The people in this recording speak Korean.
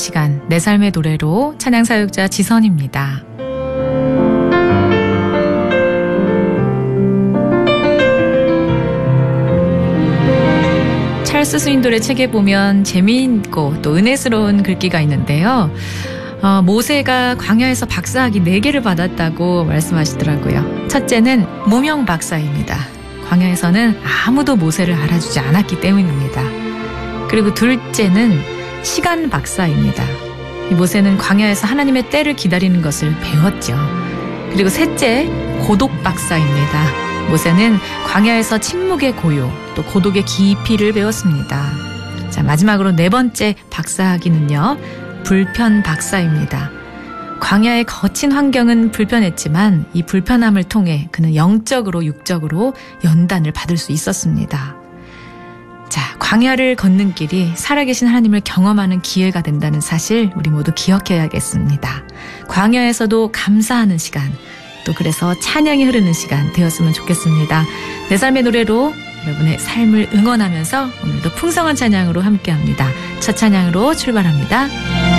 시간, 내 삶의 노래로 찬양 사역자 지선입니다. 찰스 스윈돌의 책에 보면 재미있고 또 은혜스러운 글귀가 있는데요. 모세가 광야에서 박사학위 4개를 받았다고 말씀하시더라고요. 첫째는 무명 박사입니다. 광야에서는 아무도 모세를 알아주지 않았기 때문입니다. 그리고 둘째는 시간 박사입니다. 이 모세는 광야에서 하나님의 때를 기다리는 것을 배웠죠. 그리고 셋째, 고독 박사입니다. 모세는 광야에서 침묵의 고요, 또 고독의 깊이를 배웠습니다. 자, 마지막으로 4번째 박사학위는요, 불편 박사입니다. 광야의 거친 환경은 불편했지만 이 불편함을 통해 그는 영적으로 육적으로 연단을 받을 수 있었습니다. 자, 광야를 걷는 길이 살아계신 하나님을 경험하는 기회가 된다는 사실 우리 모두 기억해야겠습니다. 광야에서도 감사하는 시간, 또 그래서 찬양이 흐르는 시간 되었으면 좋겠습니다. 내 삶의 노래로 여러분의 삶을 응원하면서 오늘도 풍성한 찬양으로 함께합니다. 첫 찬양으로 출발합니다.